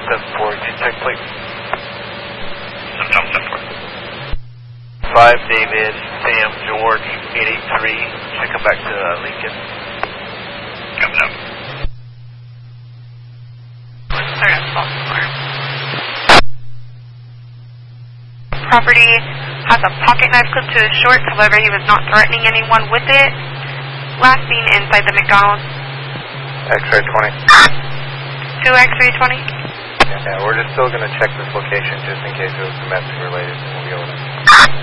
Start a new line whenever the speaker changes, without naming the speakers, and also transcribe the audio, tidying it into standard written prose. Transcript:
7-4, check plate.
7-4.
5 David, Sam, George, 883, should come back to Lincoln.
Coming up.
Start at Baltimore. Property has a pocket knife clipped to his shorts, however he was not threatening anyone with it. Last seen inside the McDonald's.
X-ray 20.
2 X-ray 20.
Yeah, we're just still going to check this location just in case it was domestic related, and we'll be able to